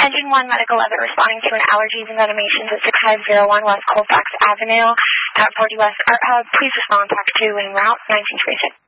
Engine 1 Medical Levitt responding to an allergies and venomations at 6501 West Colfax Avenue at 40 West Art Hub. Please respond, talk to Wayne Route, 1926.